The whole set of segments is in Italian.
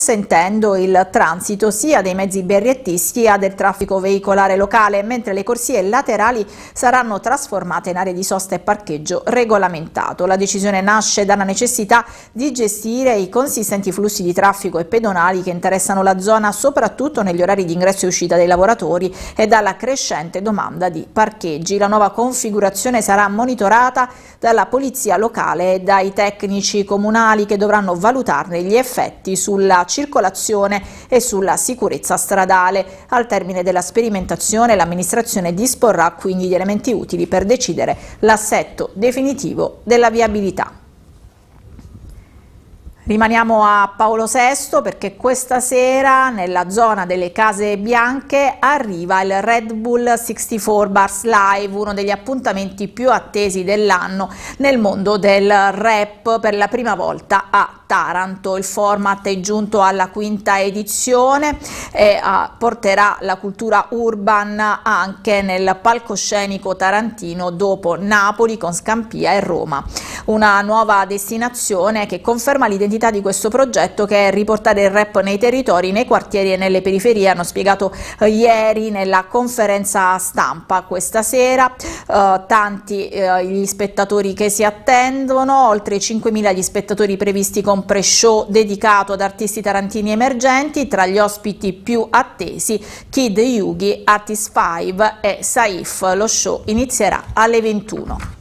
consentendo il transito sia dei mezzi berrettisti sia del traffico veicolare locale, mentre le corsie laterali saranno trasformate in aree di sosta e parcheggio regolamentato. La decisione nasce dalla necessità di gestire i consistenti flussi di traffico e pedonali che interessano la zona, soprattutto negli orari di ingresso e uscita dei lavoratori, e dalla crescente domanda di parcheggi. La nuova configurazione sarà monitorata dalla polizia locale e dai tecnici comunali, che dovranno valutarne gli effetti sulla circolazione e sulla sicurezza stradale. Al termine della sperimentazione, l'amministrazione disporrà quindi gli elementi utili per decidere l'assetto definitivo della viabilità. Rimaniamo a Paolo VI, perché questa sera nella zona delle Case Bianche arriva il Red Bull 64 Bars Live, uno degli appuntamenti più attesi dell'anno nel mondo del rap, per la prima volta a Taranto. Il format è giunto alla quinta edizione e porterà la cultura urban anche nel palcoscenico tarantino, dopo Napoli con Scampia e Roma. Una nuova destinazione che conferma l'identità di questo progetto, che è riportare il rap nei territori, nei quartieri e nelle periferie, hanno spiegato ieri nella conferenza stampa. Questa sera tanti gli spettatori che si attendono, oltre 5.000 gli spettatori previsti con pre-show dedicato ad artisti tarantini emergenti. Tra gli ospiti più attesi Kid Yugi, Artist 5 e Saif. Lo show inizierà alle 21.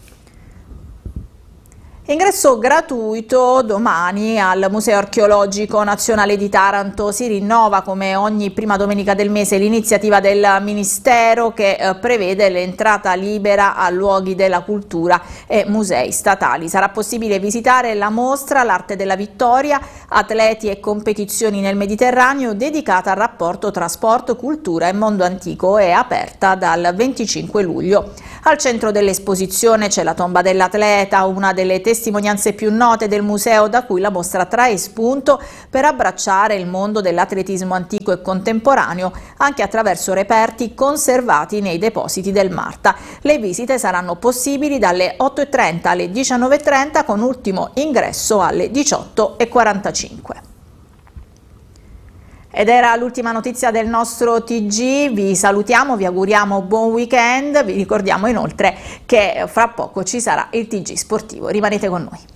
Ingresso gratuito domani al Museo Archeologico Nazionale di Taranto. Si rinnova come ogni prima domenica del mese l'iniziativa del Ministero, che prevede l'entrata libera a luoghi della cultura e musei statali. Sarà possibile visitare la mostra L'Arte della Vittoria, atleti e competizioni nel Mediterraneo, dedicata al rapporto tra sport, cultura e mondo antico, e aperta dal 25 luglio. Al centro dell'esposizione c'è la tomba dell'atleta, una delle testimonianze più note del museo, da cui la mostra trae spunto per abbracciare il mondo dell'atletismo antico e contemporaneo anche attraverso reperti conservati nei depositi del Marta. Le visite saranno possibili dalle 8:30 alle 19:30, con ultimo ingresso alle 18:45. Ed era l'ultima notizia del nostro TG. Vi salutiamo, vi auguriamo buon weekend. Vi ricordiamo inoltre che fra poco ci sarà il TG sportivo. Rimanete con noi.